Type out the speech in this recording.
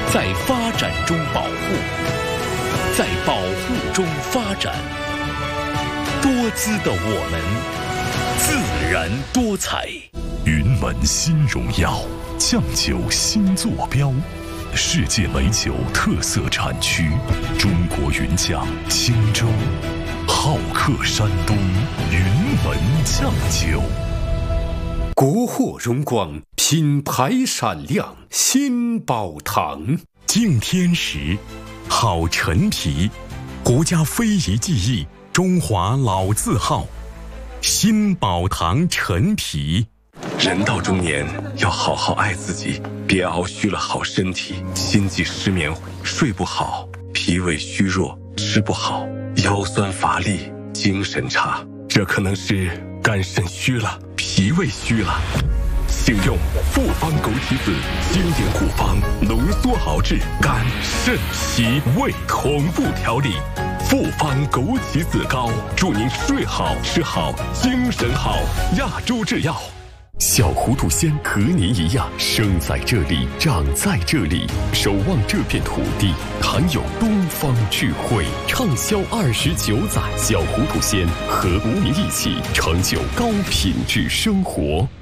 在发展中保护，在保护中发展。多姿的我们，自然多彩。 云门新荣耀，酱酒新坐标，世界美酒特色产区，中国云酱青州，好客山东，云门酱酒。 国货荣光，品牌闪亮，新宝堂。 敬天时，好陈皮，胡家非遗技艺，中华老字号，新宝堂陈皮。 人到中年，要好好爱自己，别熬虚了好身体，心悸失眠，睡不好，脾胃虚弱，吃不好，腰酸乏力，精神差，这可能是肝肾虚了，脾胃虚了。请用复方枸杞子经典古方浓缩熬制肝肾脾胃同步调理，复方枸杞子膏，祝您睡好吃好精神好。亚洲制药。 小糊涂仙和您一样，生在这里，长在这里，守望这片土地，含有东方智慧，畅销29载。小糊涂仙和您一起成就高品质生活。